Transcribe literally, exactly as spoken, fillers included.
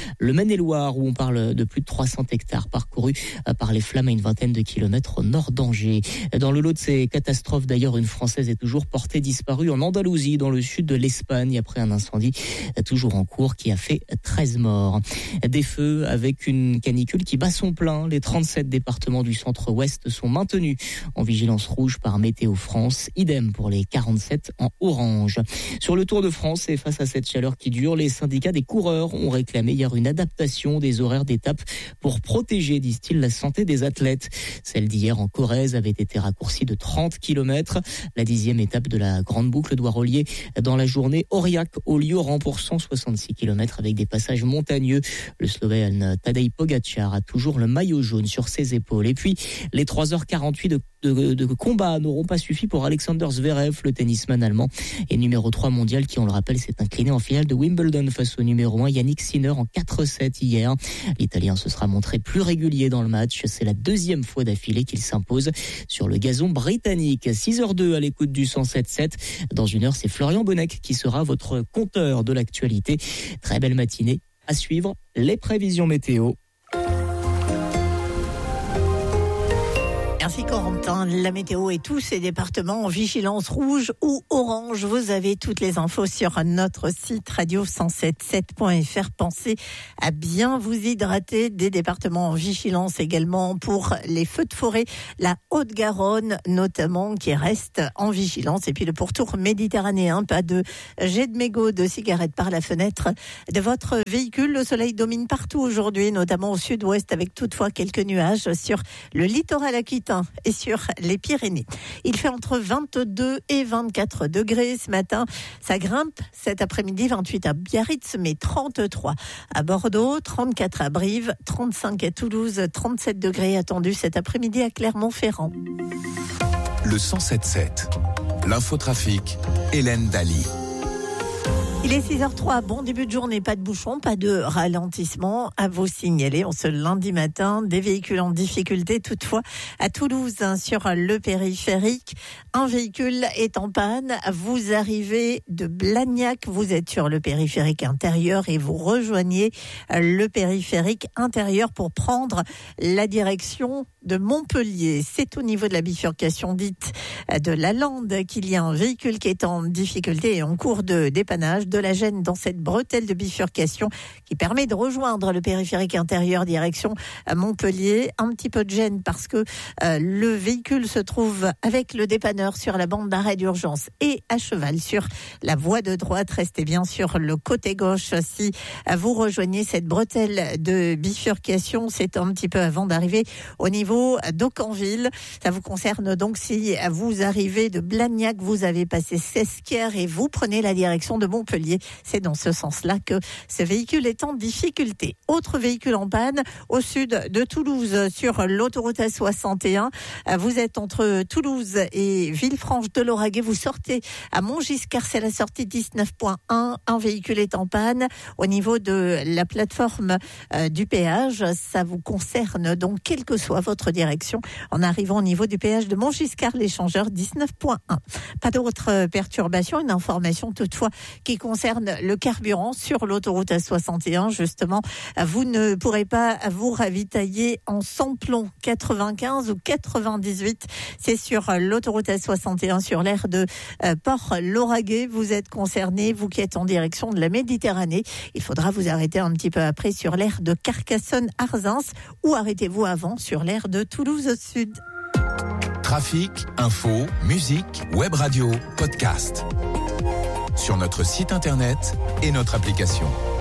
le Maine-et-Loire où on parle de plus de trois cents hectares parcourus par les flammes à une vingtaine de kilomètres au nord d'Angers. Dans le lot de ces catastrophes, d'ailleurs, une Française est toujours portée disparue en Andalousie, dans le sud de l'Espagne, après un incendie toujours en cours qui a fait treize morts. Des feux avec une canicule qui bat son plein. Les trente-sept départements du centre-ouest sont maintenus en vigilance rouge par Météo France. Idem pour les quarante-sept en orange. Sur le Tour de France, et face à cette chaleur qui dure, les syndicats des coureurs ont réclamé hier une adaptation des horaires d'étape pour protéger, disent-ils, la santé des athlètes. Celle d'hier en Corrèze avait été raccourcie de trente kilomètres. La dixième étape de la Grande Boucle doit relier dans la journée Aurillac au Lioran pour cent soixante-six kilomètres avec des passages montagneux. Le Slovène Tadej Pogačar a toujours le maillot jaune sur ses épaules. Et puis, les trois heures quarante-huit de, de, de combat n'auront pas suffi pour Alexander Zverev, le tennisman allemand et numéro trois mondial qui, on le rappelle, s'est incliné en finale de Wimbledon face au numéro un Yannick Sinner en quatre sept hier. L'Italien se sera montré plus régulier dans le match. C'est la deuxième fois d'affilée qu'il s'impose sur le gazon britannique. six heures deux à l'écoute du cent sept sept. Dans une heure, c'est Florian Bonnec qui sera votre compteur de l'actualité. Très belle matinée. À suivre, les prévisions météo. Merci Corentin. La météo et tous ces départements en vigilance rouge ou orange. Vous avez toutes les infos sur notre site radio cent soixante-sept point f r. Pensez à bien vous hydrater. Des départements en vigilance également pour les feux de forêt. La Haute-Garonne notamment qui reste en vigilance. Et puis le pourtour méditerranéen. Pas de jet de mégots de cigarettes par la fenêtre de votre véhicule. Le soleil domine partout aujourd'hui, notamment au sud-ouest avec toutefois quelques nuages sur le littoral aquitain et sur les Pyrénées. Il fait entre vingt-deux et vingt-quatre degrés ce matin. Ça grimpe cet après-midi, vingt-huit à Biarritz, mais trente-trois à Bordeaux, trente-quatre à Brive, trente-cinq à Toulouse, trente-sept degrés attendus cet après-midi à Clermont-Ferrand. Le cent sept sept, l'infotrafic, Hélène Daly. Il est six heures trois, bon début de journée, pas de bouchon, pas de ralentissement à vous signaler. En ce lundi matin, des véhicules en difficulté toutefois à Toulouse, hein, sur le périphérique. Un véhicule est en panne, vous arrivez de Blagnac, vous êtes sur le périphérique intérieur et vous rejoignez le périphérique intérieur pour prendre la direction de Montpellier. C'est au niveau de la bifurcation dite de la Lande qu'il y a un véhicule qui est en difficulté et en cours de dépannage. De la gêne dans cette bretelle de bifurcation qui permet de rejoindre le périphérique intérieur direction Montpellier. Un petit peu de gêne parce que euh, le véhicule se trouve avec le dépanneur sur la bande d'arrêt d'urgence et à cheval sur la voie de droite. Restez bien sur le côté gauche si vous rejoignez cette bretelle de bifurcation. C'est un petit peu avant d'arriver au niveau d'Aucanville. Ça vous concerne donc si vous arrivez de Blagnac, vous avez passé Sesquières et vous prenez la direction de Montpellier. C'est dans ce sens-là que ce véhicule est en difficulté. Autre véhicule en panne au sud de Toulouse sur l'autoroute A soixante et un. Vous êtes entre Toulouse et Villefranche-de-Lauragais. Vous sortez à Montgiscard, c'est la sortie dix-neuf point un. Un véhicule est en panne au niveau de la plateforme euh, du péage. Ça vous concerne donc quelle que soit votre direction en arrivant au niveau du péage de Montgiscard-l'Échangeur dix-neuf point un. Pas d'autres perturbations. Une information toutefois qui concerne le carburant sur l'autoroute A soixante et un. Justement, vous ne pourrez pas vous ravitailler en samplon quatre-vingt-quinze ou quatre-vingt-dix-huit. C'est sur l'autoroute A soixante et un sur l'aire de euh, Port-Lauragais. Vous êtes concerné, vous qui êtes en direction de la Méditerranée. Il faudra vous arrêter un petit peu après sur l'aire de Carcassonne-Arzins ou arrêtez-vous avant sur l'aire de Toulouse-Sud. Trafic, info, musique, web radio, podcast. Sur notre site internet et notre application.